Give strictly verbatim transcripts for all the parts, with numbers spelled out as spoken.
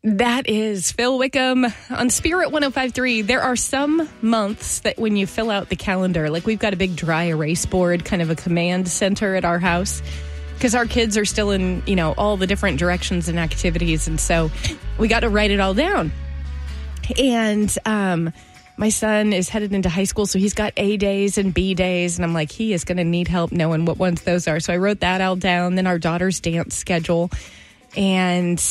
That is Phil Wickham on Spirit one oh five point three. There are some months that when you fill out the calendar, like we've got a big dry erase board, kind of a command center at our house, because our kids are still in, you know, all the different directions and activities. And so we got to write it all down. And um, my son is headed into high school, so he's got A days and B days. And I'm like, he is going to need help knowing what ones those are. So I wrote that all down. Then our daughter's dance schedule. And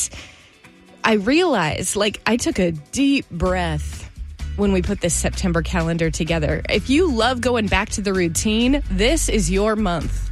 I realized, like, I took a deep breath when we put this September calendar together. If you love going back to the routine, this is your month.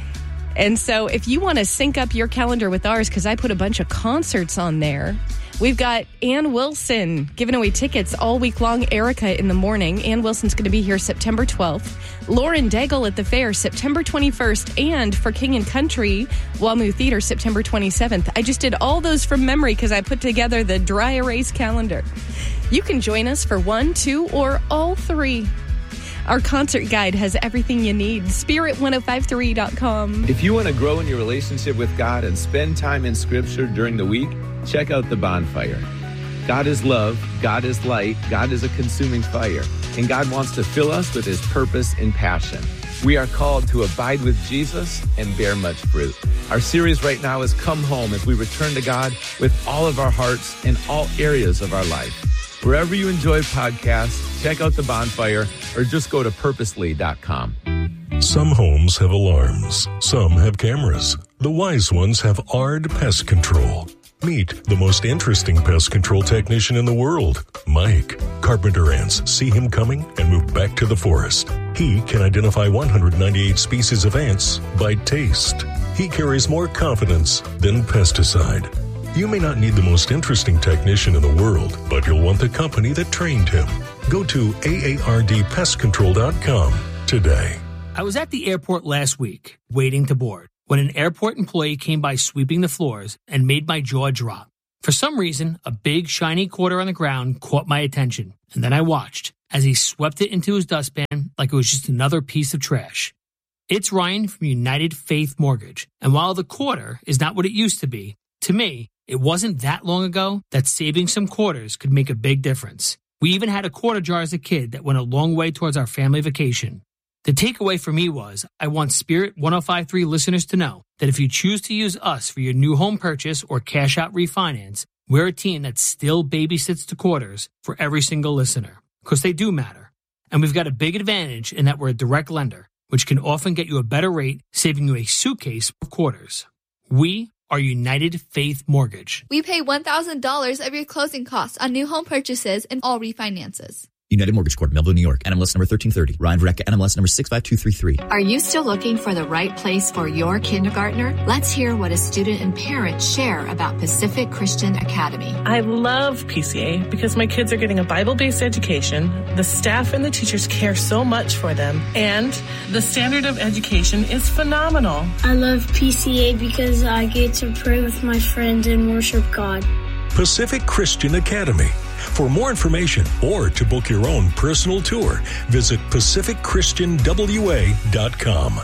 And so if you want to sync up your calendar with ours, because I put a bunch of concerts on there. We've got Ann Wilson giving away tickets all week long. Erica in the morning. Ann Wilson's going to be here September twelfth. Lauren Daigle at the fair September twenty-first. And for King and Country, WAMU Theater September twenty-seventh. I just did all those from memory because I put together the dry erase calendar. You can join us for one, two, or all three. Our concert guide has everything you need. Spirit ten fifty-three dot com. If you want to grow in your relationship with God and spend time in Scripture during the week, check out The Bonfire. God is love, God is light, God is a consuming fire, and God wants to fill us with His purpose and passion. We are called to abide with Jesus and bear much fruit. Our series right now is Come Home as we return to God with all of our hearts in all areas of our life. Wherever you enjoy podcasts, check out The Bonfire or just go to purposely dot com. Some homes have alarms. Some have cameras. The wise ones have A R D Pest Control. Meet the most interesting pest control technician in the world, Mike. Carpenter ants see him coming and move back to the forest. He can identify one hundred ninety-eight species of ants by taste. He carries more confidence than pesticide. You may not need the most interesting technician in the world, but you'll want the company that trained him. Go to A A R D pest control dot com today. I was at the airport last week, waiting to board, when an airport employee came by sweeping the floors and made my jaw drop. For some reason, a big, shiny quarter on the ground caught my attention, and then I watched as he swept it into his dustpan like it was just another piece of trash. It's Ryan from United Faith Mortgage, and while the quarter is not what it used to be, to me, it wasn't that long ago that saving some quarters could make a big difference. We even had a quarter jar as a kid that went a long way towards our family vacation. The takeaway for me was, I want Spirit ten fifty-three listeners to know that if you choose to use us for your new home purchase or cash out refinance, we're a team that still babysits the quarters for every single listener, because they do matter. And we've got a big advantage in that we're a direct lender, which can often get you a better rate, saving you a suitcase of quarters. We are United Faith Mortgage. We pay one thousand dollars of your closing costs on new home purchases and all refinances. United Mortgage Corp, Melville, New York. N M L S number thirteen thirty. Ryan Verrecka, N M L S number six five two three three. Are you still looking for the right place for your kindergartner? Let's hear what a student and parent share about Pacific Christian Academy. I love P C A because my kids are getting a Bible-based education. The staff and the teachers care so much for them, and the standard of education is phenomenal. I love P C A because I get to pray with my friends and worship God. Pacific Christian Academy. For more information or to book your own personal tour, visit pacific christian w a dot com.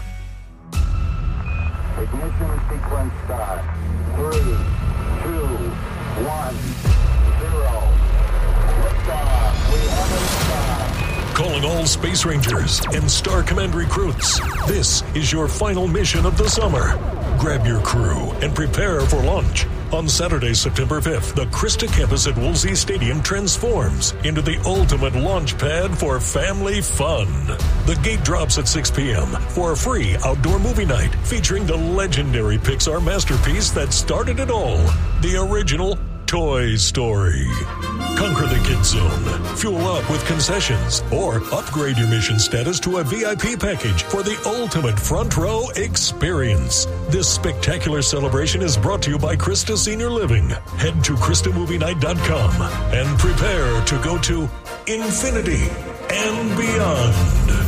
Ignition sequence start. Three, two, one, zero. Liftoff. We have a liftoff. Calling all Space Rangers and Star Command recruits. This is your final mission of the summer. Grab your crew and prepare for launch. On Saturday, September fifth, the Krista campus at Woolsey Stadium transforms into the ultimate launch pad for family fun. The gate drops at six p.m. for a free outdoor movie night featuring the legendary Pixar masterpiece that started it all, the original Toy Story. Conquer the Kid Zone, fuel up with concessions, or upgrade your mission status to a V I P package for the ultimate front row experience. This spectacular celebration is brought to you by Krista Senior Living. Head to krista movie night dot com and prepare to go to infinity and beyond.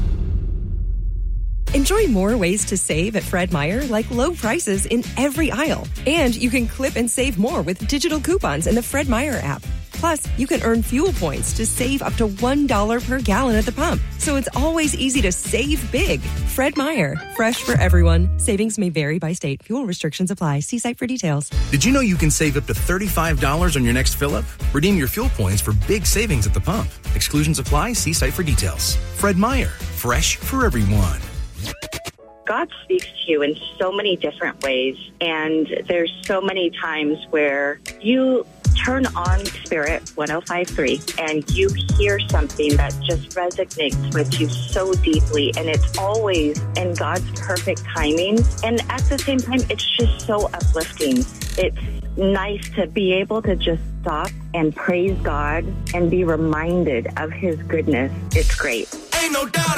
Enjoy more ways to save at Fred Meyer, like low prices in every aisle. And you can clip and save more with digital coupons in the Fred Meyer app. Plus, you can earn fuel points to save up to one dollar per gallon at the pump. So it's always easy to save big. Fred Meyer, fresh for everyone. Savings may vary by state. Fuel restrictions apply. See site for details. Did you know you can save up to thirty-five dollars on your next fill-up? Redeem your fuel points for big savings at the pump. Exclusions apply. See site for details. Fred Meyer, fresh for everyone. God speaks to you in so many different ways, and there's so many times where you turn on Spirit one oh five point three and you hear something that just resonates with you so deeply, and it's always in God's perfect timing, and at the same time it's just so uplifting. It's nice to be able to just stop and praise God and be reminded of His goodness. It's great. Ain't no doubt